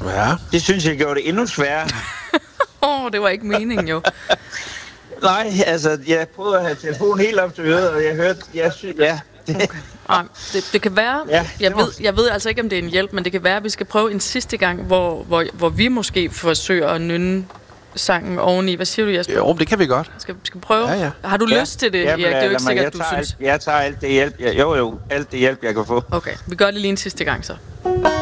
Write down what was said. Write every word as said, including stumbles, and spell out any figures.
Ja. Det synes jeg gjorde det endnu sværere. Åh, oh, det var ikke meningen jo. Nej, altså, jeg prøvede at have telefonen helt op til øret, og jeg hørte, jeg synes, ja. Det. Okay. Ej, det, det kan være, ja, jeg, ved, jeg ved altså ikke, om det er en hjælp, men det kan være, at vi skal prøve en sidste gang, hvor, hvor, hvor vi måske forsøger at nynne sangen oveni. Hvad siger du, Jesper? Jo, det kan vi godt. Skal, skal prøve? Ja, ja. Har du ja. lyst til det, Jamen, Erik? Det er jo ikke sikkert, jeg du tager synes. Alt, jeg tager alt det hjælp, jeg, jo jo, alt det hjælp, jeg kan få. Okay, vi gør det lige en sidste gang så.